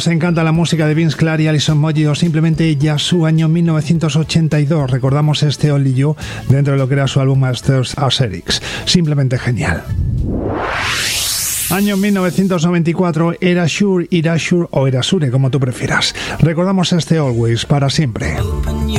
nos encanta la música de Vince Clarke y Alison Moyet o simplemente ya su año 1982. Recordamos este Only You dentro de lo que era su álbum Masters Asterix. Simplemente genial. Año 1994, Erasure, Erasure o Erasure, como tú prefieras. Recordamos este Always, para siempre.